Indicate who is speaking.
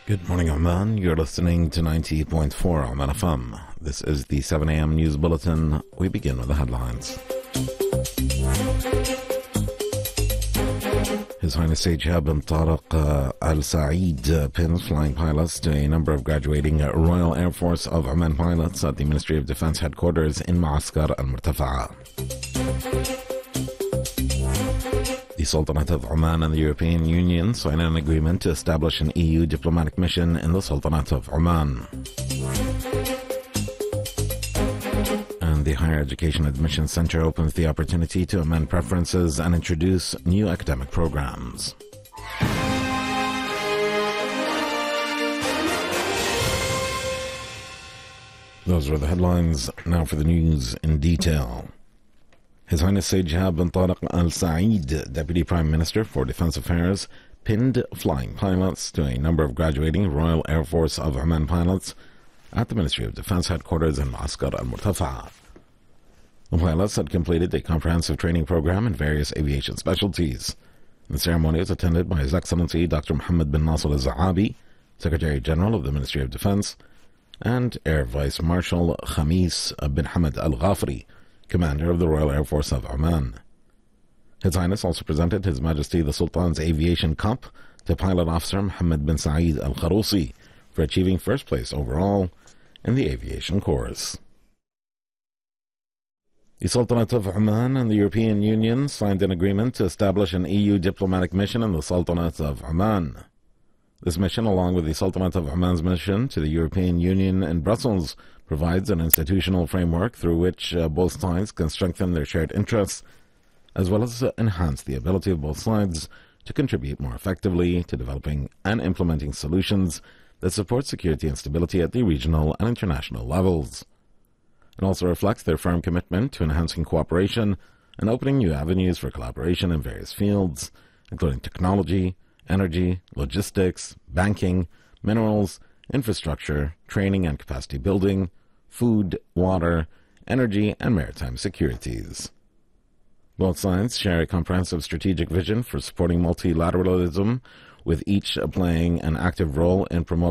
Speaker 1: Good morning, Oman. You're listening to 90.4 Oman FM. This is the 7 a.m. news bulletin. We begin with the headlines. His Highness Sayyid Shihab bin Tariq Al Saeed pins flying pilots to a number of graduating Royal Air Force of Oman pilots at the Ministry of Defense headquarters in Maaskar Al Murtafa'a. The Sultanate of Oman and the European Union signed an agreement to establish an EU diplomatic mission in the Sultanate of Oman. And the Higher Education Admission Center opens the opportunity to amend preferences and introduce new academic programs. Those were the headlines. Now for the news in detail. His Highness Sayyid Shihab bin Tariq Al Saeed, Deputy Prime Minister for Defense Affairs, pinned flying pilots to a number of graduating Royal Air Force of Oman pilots at the Ministry of Defense headquarters in Maaskar Al Murtafa'a. The pilots had completed a comprehensive training program in various aviation specialties. The ceremony was attended by His Excellency Dr. Mohammed bin Nasser Al Zaabi, Secretary General of the Ministry of Defense, and Air Vice Marshal Khamis bin Hamad Al Ghafri, Commander of the Royal Air Force of Oman. His Highness also presented His Majesty the Sultan's Aviation Cup to Pilot Officer Mohammed bin Saeed Al Kharousi for achieving first place overall in the aviation course. The Sultanate of Oman and the European Union signed an agreement to establish an EU diplomatic mission in the Sultanate of Oman. This mission, along with the Sultanate of Oman's mission to the European Union in Brussels, provides an institutional framework through which both sides can strengthen their shared interests, as well as enhance the ability of both sides to contribute more effectively to developing and implementing solutions that support security and stability at the regional and international levels. It also reflects their firm commitment to enhancing cooperation and opening new avenues for collaboration in various fields, including technology, energy, logistics, banking, minerals, infrastructure, training and capacity building, food, water, energy, and maritime securities. Both sides share a comprehensive strategic vision for supporting multilateralism, with each playing an active role in promoting